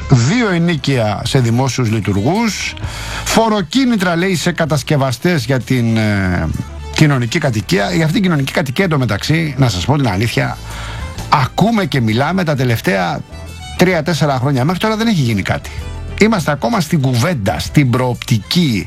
2 ενίκια σε δημόσιους λειτουργούς, φοροκίνητρα λέει σε κατασκευαστές για την κοινωνική κατοικία. Για αυτήν την κοινωνική κατοικία εντωμεταξύ, να σας πω την αλήθεια, ακούμε και μιλάμε τα τελευταία 3-4 χρόνια. Μέχρι τώρα δεν έχει γίνει κάτι. Είμαστε ακόμα στην κουβέντα, στην προοπτική,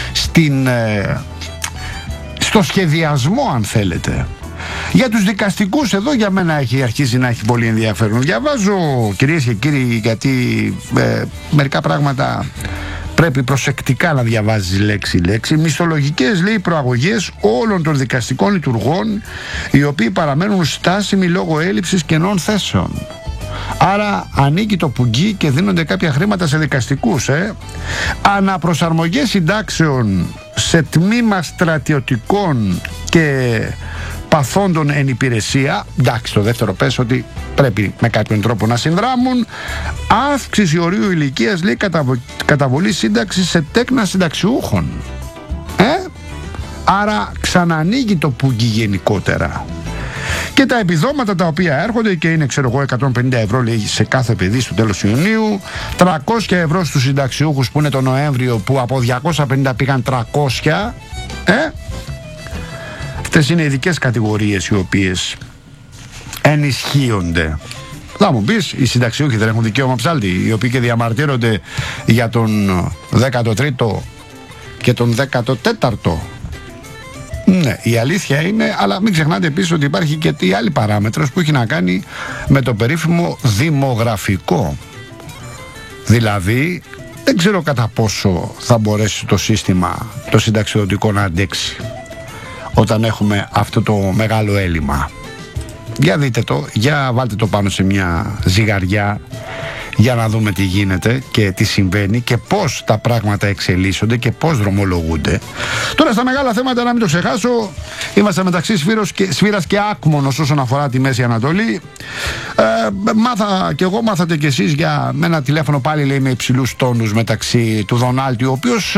στο σχεδιασμό αν θέλετε. Για τους δικαστικούς εδώ για μένα έχει αρχίσει να έχει πολύ ενδιαφέρον. Διαβάζω, κυρίες και κύριοι, γιατί μερικά πράγματα πρέπει προσεκτικά να διαβάζεις λέξη-λέξη. Μισθολογικές λέει προαγωγές όλων των δικαστικών λειτουργών, οι οποίοι παραμένουν στάσιμοι λόγω έλλειψης κενών θέσεων. Άρα ανοίγει το πουγγί και δίνονται κάποια χρήματα σε δικαστικούς. Αναπροσαρμογές συντάξεων σε τμήμα στρατιωτικών και παθόντων εν υπηρεσία. Εντάξει, το δεύτερο πες ότι πρέπει με κάποιον τρόπο να συνδράμουν. Αύξηση ορίου ηλικίας λέει καταβολή σύνταξη σε τέκνα συνταξιούχων. Άρα ξανανοίγει το πουγγί γενικότερα. Και τα επιδόματα τα οποία έρχονται και είναι, ξέρω εγώ, 150 ευρώ λέει σε κάθε παιδί στο τέλος Ιουνίου, 300 ευρώ στους συνταξιούχους που είναι το Νοέμβριο, που από 250 πήγαν 300. Αυτές είναι ειδικές κατηγορίες οι οποίες ενισχύονται. Θα μου πεις, οι συνταξιούχοι δεν έχουν δικαίωμα ψάλτη, οι οποίοι και διαμαρτύρονται για τον 13ο και τον 14ο. Ναι, η αλήθεια είναι, αλλά μην ξεχνάτε επίσης ότι υπάρχει και η άλλη παράμετρος που έχει να κάνει με το περίφημο δημογραφικό. Δηλαδή, δεν ξέρω κατά πόσο θα μπορέσει το σύστημα το συνταξιοδοτικό να αντέξει όταν έχουμε αυτό το μεγάλο έλλειμμα. Για δείτε το, για βάλτε το πάνω σε μια ζυγαριά, για να δούμε τι γίνεται και τι συμβαίνει και πώς τα πράγματα εξελίσσονται και πώς δρομολογούνται. Τώρα στα μεγάλα θέματα, να μην το ξεχάσω, είμαστε μεταξύ Σφύρας και Άκμονος όσον αφορά τη Μέση Ανατολή. Μάθα και εγώ, μάθατε κι εσείς για ένα τηλέφωνο πάλι λέει με υψηλούς τόνους μεταξύ του Δονάλτη, ο οποίος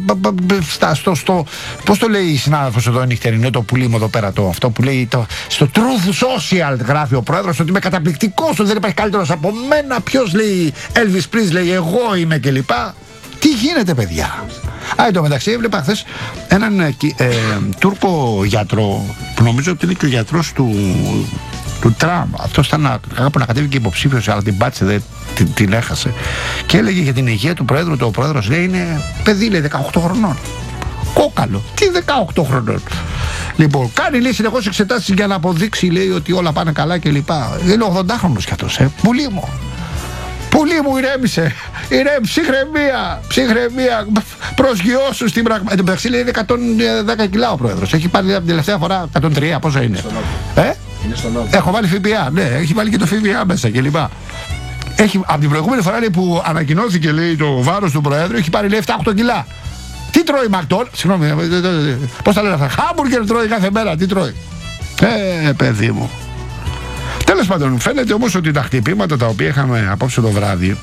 πώς το λέει η συνάδελφος εδώ νυχτερινό, το πουλί μου εδώ πέρα, αυτό που λέει στο Truth Social γράφει ο πρόεδρος ότι είμαι καταπληκτικός, ότι δεν υπάρχει καλύτερος από μένα, ποιος λέει Elvis Presley, εγώ είμαι κλπ. Τι γίνεται παιδιά? Εν τω μεταξύ έβλεπα χθες έναν Τούρκο γιατρό που νομίζω ότι είναι και ο γιατρός του Τραμπ. Αυτός ήταν κάπου να κατέβει και υποψήφιος, αλλά την πάτησε, την έχασε. Και έλεγε για την υγεία του πρόεδρου. Το πρόεδρος λέει είναι παιδί, λέει 18 χρονών. Κόκαλο. Τι 18 χρονών? Λοιπόν, κάνει λέει συνεχώς εξετάσεις για να αποδείξει λέει ότι όλα πάνε καλά κλπ. Είναι 80χρονος κι αυτός. Πουλί μου. Πουλί μου, ηρέμησε. Ψυχραιμία. Προσγειώσου στην πραγματικότητα. Εν τω μεταξύ λέει 110 κιλά ο πρόεδρος. Έχει πάρει την τελευταία φορά 103, πόσο είναι? Είναι στον νόμο. Έχω βάλει ΦΠΑ, ναι, έχει βάλει και το ΦΠΑ μέσα κλπ. Από την προηγούμενη φορά λέει, που ανακοινώθηκε λέει, το βάρος του Προέδρου, έχει πάρει λέει 7-8 κιλά. Τι τρώει Μακτόν? Συγγνώμη, πώς τα λένε αυτά? Χάμπουργκερ τρώει κάθε μέρα, τι τρώει? Παιδί μου. Τέλος πάντων, φαίνεται όμως ότι τα χτυπήματα τα οποία είχαμε απόψε το βράδυ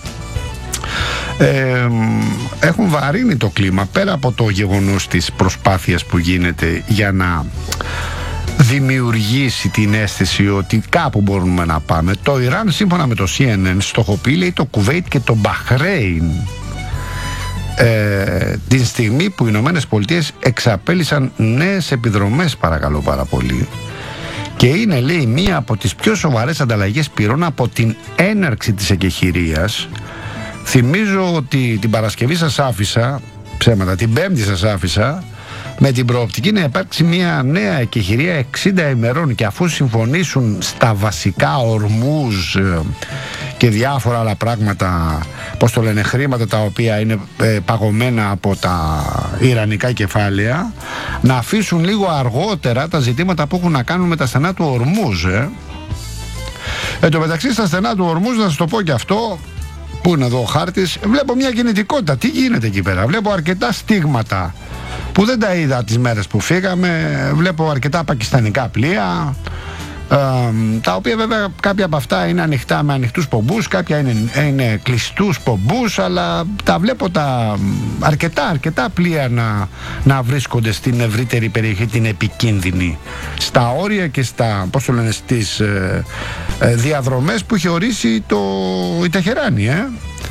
έχουν βαρύνει το κλίμα, πέρα από το γεγονός της προσπάθειας που γίνεται για να δημιουργήσει την αίσθηση ότι κάπου μπορούμε να πάμε. Το Ιράν, σύμφωνα με το CNN, στοχοποιεί λέει το Κουβέιτ και το Μπαχρέιν την στιγμή που οι Ηνωμένες Πολιτείες εξαπέλυσαν νέες επιδρομές, παρακαλώ πάρα πολύ. Και είναι λέει μία από τις πιο σοβαρές ανταλλαγές πυρών από την έναρξη της εκεχηρίας. Θυμίζω ότι την Παρασκευή σας άφησα, ψέματα, την Πέμπτη σας άφησα με την προοπτική να υπάρξει μια νέα εκεχηρία 60 ημερών, και αφού συμφωνήσουν στα βασικά ορμούς και διάφορα άλλα πράγματα, πώς το λένε, χρήματα τα οποία είναι παγωμένα από τα ιρανικά κεφάλαια, να αφήσουν λίγο αργότερα τα ζητήματα που έχουν να κάνουν με τα στενά του Ορμούζ. Εν τω μεταξύ στα στενά του Ορμούζ, να σας το πω και αυτό, που είναι εδώ ο χάρτης, βλέπω μια κινητικότητα. Τι γίνεται εκεί πέρα? Βλέπω αρκετά στίγματα που δεν τα είδα τις μέρες που φύγαμε. Βλέπω αρκετά πακιστανικά πλοία, τα οποία βέβαια κάποια από αυτά είναι ανοιχτά με ανοιχτούς πομπούς, κάποια είναι κλειστούς πομπούς, αλλά τα βλέπω αρκετά πλοία να βρίσκονται στην ευρύτερη περιοχή, την επικίνδυνη, στα όρια και στις διαδρομές που έχει ορίσει η Τεχεράνη.